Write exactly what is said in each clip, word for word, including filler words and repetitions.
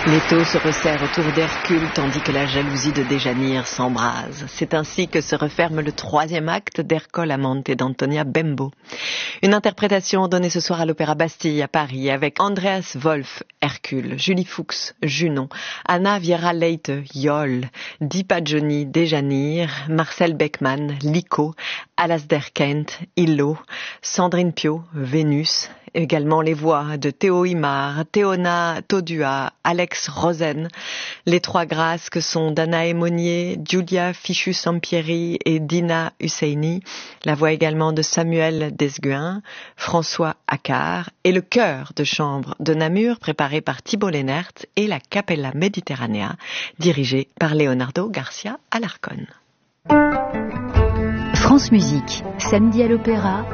L'étau se resserre autour d'Hercule tandis que la jalousie de Déjanire s'embrase. C'est ainsi que se referme le troisième acte d'Ercole Amante d'Antonia Bembo. Une interprétation donnée ce soir à l'Opéra Bastille à Paris avec Andreas Wolf, Hercule, Julie Fuchs, Junon, Anna Viera Leite, Yol, Deepa Johnny, Déjanire, Marcel Beckmann, Lico, Alasdair Kent, Illo, Sandrine Pio, Vénus, également les voix de Théo Imar, Théona Todua, Alex Rosen, les trois grâces que sont Danae Monnier, Giulia Fichu-Sampieri et Dina Husseini, la voix également de Samuel Desguin, François Accard et le chœur de chambre de Namur préparé par Thibault Lénert et la Capella Mediterranea dirigée par Leonardo Garcia Alarcón. France Musique, samedi à l'Opéra,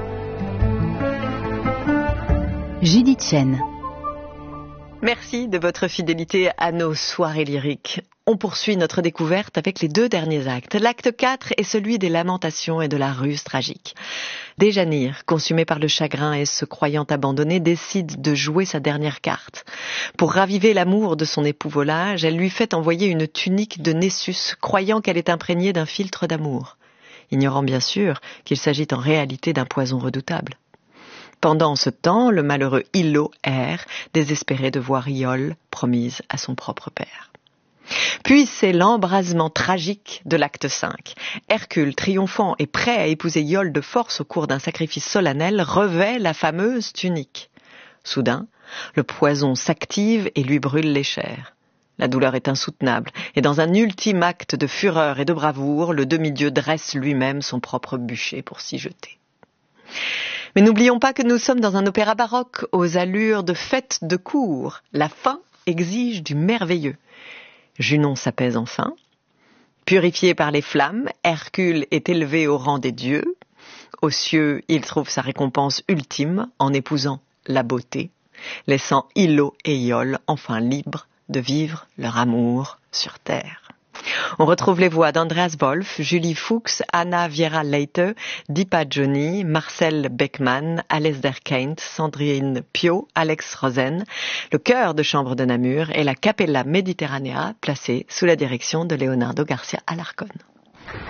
Judith Chen. Merci de votre fidélité à nos soirées lyriques. On poursuit notre découverte avec les deux derniers actes. L'acte quatre est celui des lamentations et de la ruse tragique. Déjanire, consumée par le chagrin et se croyant abandonnée, décide de jouer sa dernière carte. Pour raviver l'amour de son époux volage, elle lui fait envoyer une tunique de Nessus, croyant qu'elle est imprégnée d'un filtre d'amour, ignorant bien sûr qu'il s'agit en réalité d'un poison redoutable. Pendant ce temps, le malheureux Illo erre, désespéré de voir Iole promise à son propre père. Puis c'est l'embrasement tragique de l'acte cinq. Hercule, triomphant et prêt à épouser Iole de force au cours d'un sacrifice solennel, revêt la fameuse tunique. Soudain, le poison s'active et lui brûle les chairs. La douleur est insoutenable, et dans un ultime acte de fureur et de bravoure, le demi-dieu dresse lui-même son propre bûcher pour s'y jeter. Mais n'oublions pas que nous sommes dans un opéra baroque aux allures de fête de cour. La fin exige du merveilleux. Junon s'apaise enfin. Purifié par les flammes, Hercule est élevé au rang des dieux. Aux cieux, il trouve sa récompense ultime en épousant la beauté, laissant Illo et Iole enfin libres de vivre leur amour sur terre. On retrouve les voix d'Andreas Wolf, Julie Fuchs, Anna Viera Leite, Deepa Johnny, Marcel Beckmann, Alasdair Kent, Sandrine Pio, Alex Rosen, le chœur de chambre de Namur et la Capella Mediterranea placée sous la direction de Leonardo Garcia Alarcón.